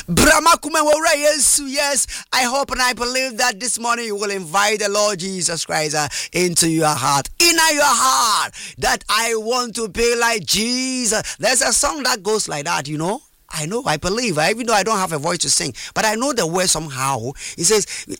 Brahma Kumewa Yesu. Yes, I hope and I believe that this morning you will invite the Lord Jesus Christ into your heart, your heart, that I want to be like Jesus. There's a song that goes like that, you know. I know, I believe, even though I don't have a voice to sing, but I know the word somehow. It says,